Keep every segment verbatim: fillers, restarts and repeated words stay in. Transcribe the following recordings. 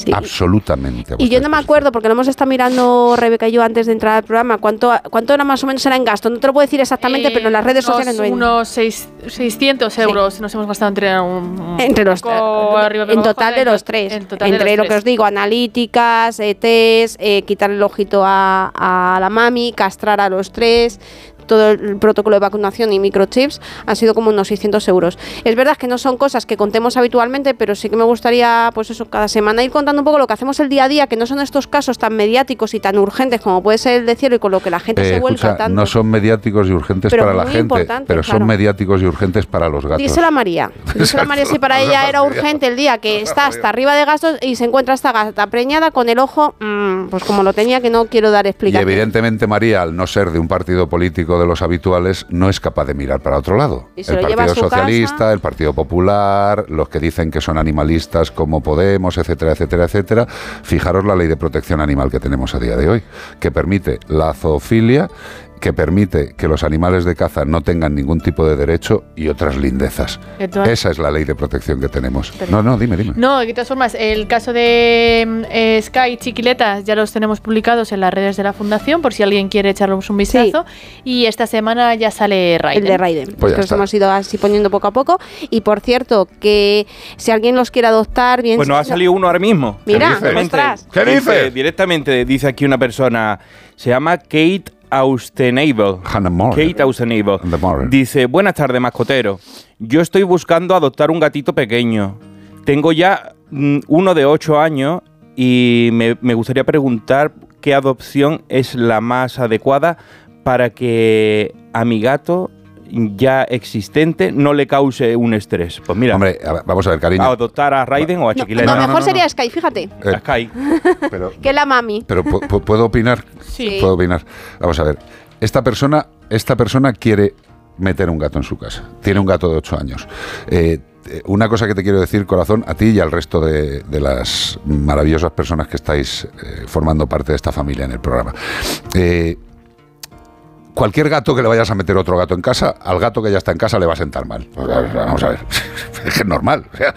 Sí. Absolutamente. Y yo no me acuerdo, porque lo hemos estado mirando Rebeca y yo antes de entrar al programa, cuánto, cuánto era más o menos era en gasto. No te lo puedo decir exactamente, eh, pero en las redes unos, sociales no hay. Unos seis, seiscientos euros sí. nos hemos gastado entre un, un entre los arriba, en total de los tres. En total entre de los lo tres. que os digo, analíticas, E Ts, eh, quitar el ojito a, a la mami, castrar a los tres. Todo el protocolo de vacunación y microchips han sido como unos seiscientos euros. Es verdad que no son cosas que contemos habitualmente, pero sí que me gustaría, pues eso, cada semana ir contando un poco lo que hacemos el día a día, que no son estos casos tan mediáticos y tan urgentes como puede ser el de Cielo y con lo que la gente eh, se vuelca escucha, tanto. No son mediáticos y urgentes pero para la gente, pero son claro. mediáticos y urgentes para los gatos. Díselo a María. Díselo a María si para ella era urgente el día que está hasta arriba de gastos y se encuentra esta gata preñada con el ojo, mmm, pues como lo tenía, que no quiero dar explicación. Y evidentemente María, al no ser de un partido político de los habituales, no es capaz de mirar para otro lado. El Partido Socialista, casa. el Partido Popular, los que dicen que son animalistas como Podemos, etcétera, etcétera, etcétera. Fijaros la ley de protección animal que tenemos a día de hoy, que permite la zoofilia, que permite que los animales de caza no tengan ningún tipo de derecho y otras lindezas. Entonces, esa es la ley de protección que tenemos. Pero, no, no, dime, dime. No, de todas formas, el caso de eh, Sky y Chiquiletas ya los tenemos publicados en las redes de la Fundación, por si alguien quiere echarles un vistazo. Sí. Y esta semana ya sale Raiden. El de Raiden, pues que los hemos ido así poniendo poco a poco. Y por cierto, que si alguien los quiere adoptar, bien... Pues nos ha salido uno ahora mismo. Mira, ¿qué dice? Directamente dice aquí una persona, se llama Kate Austenable. Kate Austenable. Dice, buenas tardes, mascotero. Yo estoy buscando adoptar un gatito pequeño. Tengo ya mm, uno de ocho años y me, me gustaría preguntar qué adopción es la más adecuada para que a mi gato ya existente no le cause un estrés. Pues mira, hombre, a ver, vamos a ver, cariño. ¿A adoptar a Raiden no, o a Chiquileta? No, no, no, mejor no, no, sería no. Sky, fíjate. Eh, a Sky. Pero, que la mami. Pero ¿puedo opinar? Sí. Puedo opinar. Vamos a ver. Esta persona, esta persona quiere meter un gato en su casa. Tiene un gato de ocho años. Eh, una cosa que te quiero decir, corazón, a ti y al resto de, de las maravillosas personas que estáis eh, formando parte de esta familia en el programa. Eh, Cualquier gato que le vayas a meter otro gato en casa, al gato que ya está en casa le va a sentar mal. Vamos a ver, es que es normal. O sea,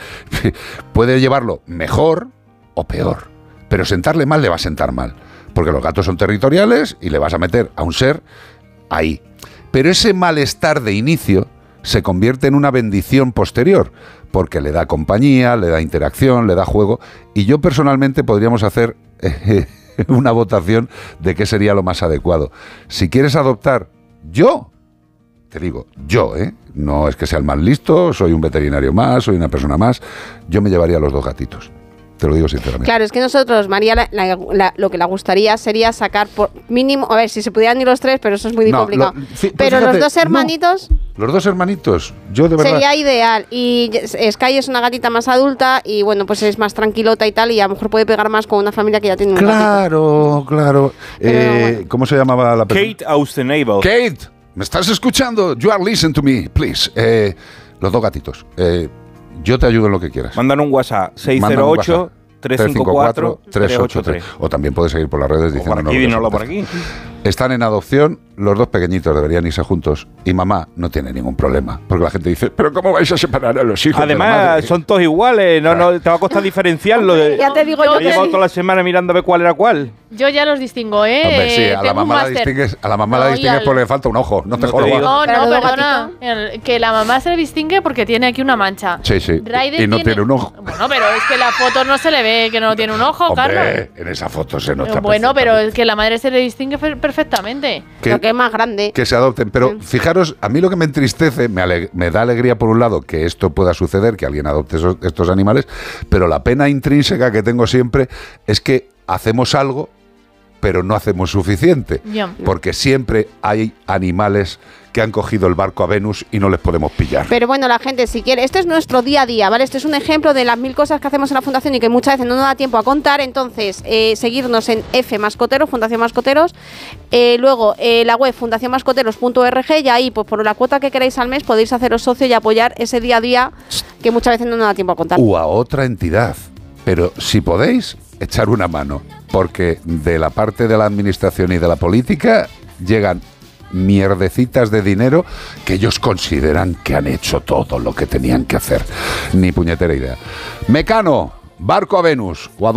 puede llevarlo mejor o peor, pero sentarle mal le va a sentar mal, porque los gatos son territoriales y le vas a meter a un ser ahí. Pero ese malestar de inicio se convierte en una bendición posterior, porque le da compañía, le da interacción, le da juego, y yo personalmente podríamos hacer... Eh, una votación de qué sería lo más adecuado. Si quieres adoptar, yo, te digo, yo, ¿eh? No es que sea el más listo, soy un veterinario más, soy una persona más, yo me llevaría a los dos gatitos. Te lo digo sinceramente. Claro, es que nosotros, María, la, la, la, lo que le gustaría sería sacar por mínimo, a ver, si se pudieran ir los tres, pero eso es muy no, complicado. Lo, fi, pero fíjate, los dos hermanitos... No, los dos hermanitos, yo de verdad... Sería ideal. Y Sky es una gatita más adulta y, bueno, pues es más tranquilota y tal, y a lo mejor puede pegar más con una familia que ya tiene un Claro, gatito. claro. Eh, bueno. ¿Cómo se llamaba la persona? Kate Austenable. Kate, ¿me estás escuchando? You are listening to me, please. Eh, los dos gatitos. Eh, yo te ayudo en lo que quieras. Mandan un WhatsApp, seis cero ocho... tres cinco cuatro, tres ocho tres. O también puedes seguir por las redes diciendo... Por aquí, no por aquí. Están en adopción, los dos pequeñitos deberían irse juntos y mamá no tiene ningún problema. Porque la gente dice, ¿pero cómo vais a separar a los hijos? Además, son todos iguales, no, no te va a costar diferenciarlo. Ya te digo yo. He llevado toda la semana mirando a ver cuál era cuál. Yo ya los distingo, ¿eh? Hombre, sí, a la mamá la distingues, a la mamá no, la distingues al... porque le falta un ojo, no te no jodas. No, no, perdona. Que la mamá se le distingue porque tiene aquí una mancha. Sí, sí. Raiden y no tiene... tiene un ojo. Bueno, pero es que la foto no se le ve que no tiene un ojo, Hombre, Carlos. en esa foto se nota. Bueno, pero es que la madre se le distingue perfectamente. Que, lo que es más grande. Que se adopten. Pero sí. Fijaros, a mí lo que me entristece, me, aleg- me da alegría por un lado que esto pueda suceder, que alguien adopte esos, estos animales, pero la pena intrínseca que tengo siempre es que hacemos algo, pero no hacemos suficiente. Yeah. Porque siempre hay animales que han cogido el barco a Venus y no les podemos pillar. Pero bueno, la gente, si quiere, esto es nuestro día a día, ¿vale? Esto es un ejemplo de las mil cosas que hacemos en la Fundación y que muchas veces no nos da tiempo a contar. Entonces, eh, seguirnos en F Mascoteros, Fundación Mascoteros, eh, luego eh, la web fundación mascoteros punto org, y ahí, pues por la cuota que queráis al mes, podéis haceros socio y apoyar ese día a día que muchas veces no nos da tiempo a contar. O a otra entidad. Pero si podéis, echar una mano, porque de la parte de la administración y de la política llegan mierdecitas de dinero que ellos consideran que han hecho todo lo que tenían que hacer. Ni puñetera idea. Mecano, barco a Venus o a